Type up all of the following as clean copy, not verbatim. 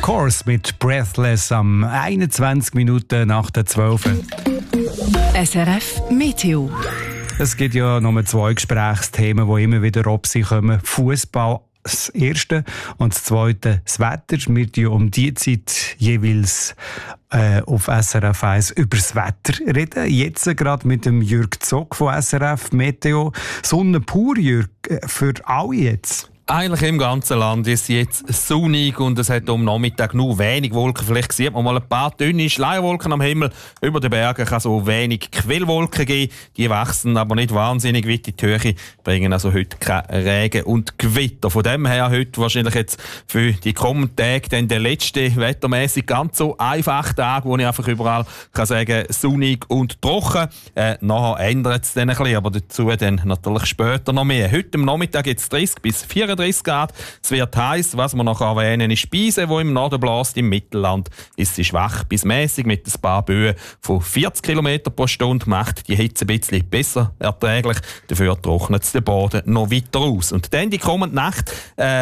Course mit Breathless am 21 Minuten nach der 12. SRF Meteo. Es gibt ja noch 2 Gesprächsthemen, die immer wieder auf sich kommen. Fußball, das erste, und das zweite, das Wetter. Wir reden um die Zeit jeweils auf SRF 1 über das Wetter reden. Jetzt gerade mit dem Jürg Zock von SRF Meteo. Sonne pur, Jürg, für alle jetzt. Eigentlich im ganzen Land ist es jetzt sonnig und es hat am Nachmittag nur wenig Wolken. Vielleicht sieht man mal ein paar dünne Schleierwolken am Himmel. Über den Bergen kann es auch wenig Quellwolken geben. Die wachsen aber nicht wahnsinnig weit in die Höhe, bringen also heute kein Regen und Gewitter. Von dem her heute wahrscheinlich jetzt für die kommenden Tage dann der letzte wettermäßig ganz so einfache Tag, wo ich einfach überall kann sagen, sonnig und trocken. Nachher ändert es dann ein bisschen, aber dazu dann natürlich später noch mehr. Heute am Nachmittag jetzt 30 bis 34 Grad. Es wird heiß, was wir noch erwähnen, ist Speise, die im Norden bläst. Im Mittelland ist sie schwach bis mäßig mit ein paar Böen von 40 km pro Stunde. Macht die Hitze ein bisschen besser erträglich. Dafür trocknet es den Boden noch weiter aus. Und dann die kommende Nacht,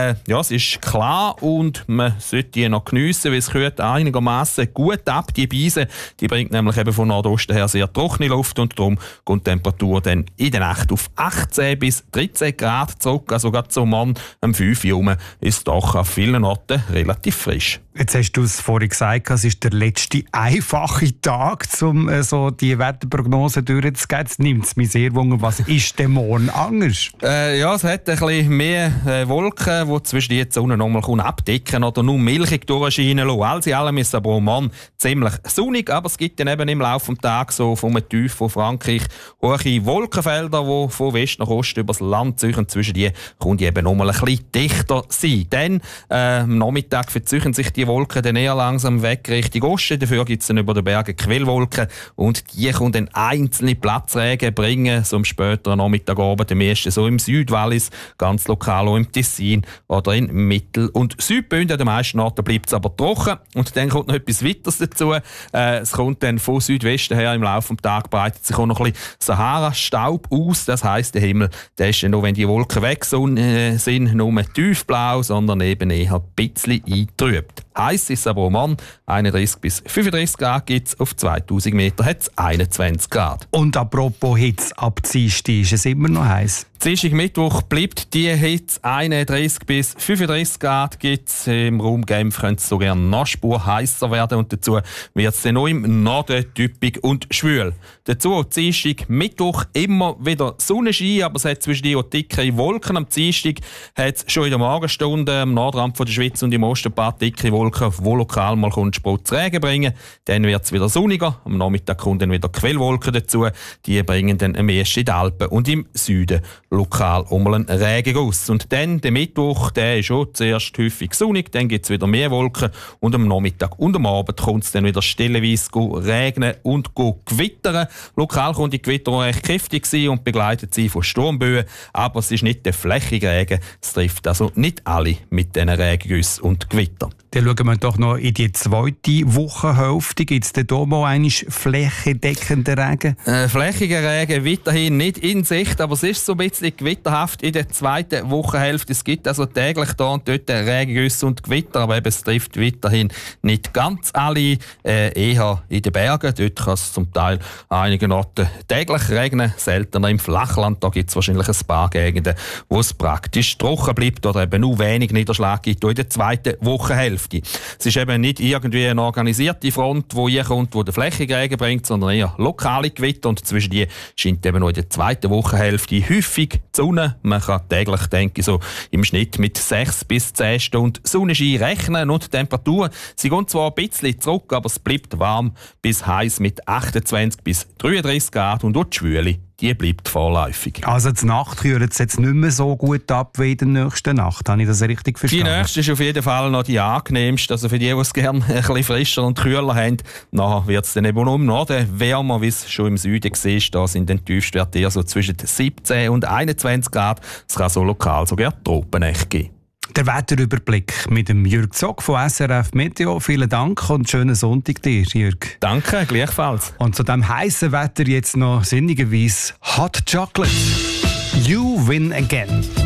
es ist klar und man sollte die noch geniessen, weil es kühlt einigermaßen gut ab. Die Beise, die bringt nämlich eben von Nordosten her sehr trockene Luft und darum kommt die Temperatur dann in der Nacht auf 18 bis 13 Grad zurück. Also gerade so Mann am 5 Uhr ist doch an vielen Orten relativ frisch. Jetzt hast du es vorhin gesagt, es ist der letzte einfache Tag, um so die Wetterprognose durchzugehen. Jetzt nimmt es mich sehr wunder, was ist denn morgen anders? Es hat ein bisschen mehr Wolken, die zwischen die Sonne nochmal abdecken oder nur milchig durchscheinen lassen. Alles in allem ist aber morgen ziemlich sonnig, aber es gibt dann eben im Laufe des Tages so vom Tief von Frankreich hohe Wolkenfelder, die von West nach Ost über das Land ziehen. Zwischen die kommt eben nochmal ein bisschen dichter sein. Dann am Nachmittag verzeichnen sich die Wolken dann eher langsam weg Richtung Osten. Dafür gibt es dann über den Bergen Quellwolken und die können dann einzelne Platzregen bringen, so am späteren Nachmittagabend, am meisten so im Südwallis, ganz lokal auch im Tessin oder in Mittel- und Südbünden. An den meisten Orten bleibt es aber trocken. Und dann kommt noch etwas weiteres dazu. Es kommt dann von Südwesten her im Laufe des Tages, breitet sich auch noch ein bisschen Sahara-Staub aus. Das heisst, der Himmel, der ist dann noch, wenn die Wolken weg sind, nur tiefblau, sondern eben eher ein bisschen eingetrübt. Heiß ist es aber morgen, 31 bis 35 Grad gibt es, auf 2000 Meter hat es 21 Grad. Und apropos Hitze, ab Dienstag ist es immer noch heiß. Dienstag, Mittwoch bleibt die Hitze 31 bis 35 Grad gibt's. Im Raum Genf könnte es sogar noch Spur heißer werden und dazu wird es dann noch im Norden typisch und schwül. Dazu Dienstag, Mittwoch immer wieder Sonnenschein, aber es hat zwischen die dickere Wolken. Am Dienstag hat es schon in der Morgenstunde am Nordrand von der Schweiz und im Osten ein paar dicke Wolken, die lokal mal Spritz Regen bringen. Dann wird es wieder sonniger. Am Nachmittag kommen dann wieder Quellwolken dazu. Die bringen dann am ehesten in die Alpen und im Süden lokal einen Regenguss. Und dann der Mittwoch, der ist schon zuerst häufig sonnig, dann gibt es wieder mehr Wolken und am Nachmittag und am Abend kommt es dann wieder stellenweise regnen und gewittern. Lokal kann die Gewitter auch recht kräftig sein und begleitet sie von Sturmböen, aber es ist nicht der flächige Regen, es trifft also nicht alle mit diesen Regengüssen und Gewittern. Dann schauen wir doch noch in die zweite Wochenhälfte. Gibt es denn hier mal einen flächendeckenden Regen? Flächiger Regen weiterhin nicht in Sicht, aber es ist so ein bisschen gewitterhaft in der zweiten Wochenhälfte. Es gibt also täglich da und dort Regengüsse und Gewitter, aber eben, es trifft weiterhin nicht ganz alle. Eher in den Bergen, dort kann es zum Teil an einigen Orten täglich regnen, seltener im Flachland. Da gibt es wahrscheinlich ein paar Gegenden, wo es praktisch trocken bleibt oder eben nur wenig Niederschlag gibt in der zweiten Wochenhälfte. Es ist eben nicht irgendwie eine organisierte Front, die hier kommt, die den flächigen Regen bringt, sondern eher lokale Gewitter. Und zwischen die scheint eben noch in der zweiten Wochenhälfte häufig die Sonne. Man kann täglich, denke ich, so im Schnitt mit 6 bis 10 Stunden Sonnenschein rechnen. Und die Temperaturen, sie gehen zwar ein bisschen zurück, aber es bleibt warm bis heiß mit 28 bis 33 Grad und auch die Schwüle, die bleibt vorläufig. Also die Nacht kühlt es jetzt nicht mehr so gut ab wie in der nächsten Nacht. Habe ich das richtig verstanden? Die nächste ist auf jeden Fall noch die angenehmste. Also für die es gerne ein bisschen frischer und kühler haben, nachher wird es dann eben noch im Norden wärmer, wie es schon im Süden war. Da sind dann die Tiefstwerte eher so zwischen 17 und 21 Grad. Es kann so lokal sogar Tropennächte geben. Der Wetterüberblick mit dem Jürg Zock von SRF Meteo. Vielen Dank und schönen Sonntag dir, Jürg. Danke, gleichfalls. Und zu diesem heißen Wetter jetzt noch sinnigerweise Hot Chocolate. You win again.